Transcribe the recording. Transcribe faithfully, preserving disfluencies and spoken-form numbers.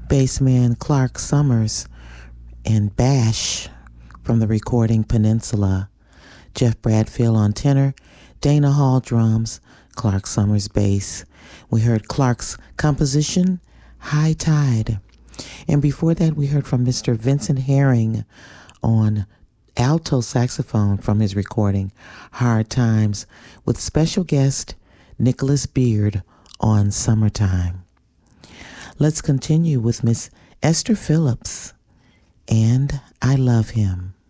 bassman Clark Summers and Bash from the recording Peninsula, Jeff Bradfield on tenor, Dana Hall drums, Clark Summers bass. We heard Clark's composition, High Tide. And before that, we heard from Mister Vincent Herring on alto saxophone from his recording, Hard Times, with special guest Nicholas Beard on Summertime. Let's continue with Miss Esther Phillips and I Love Him.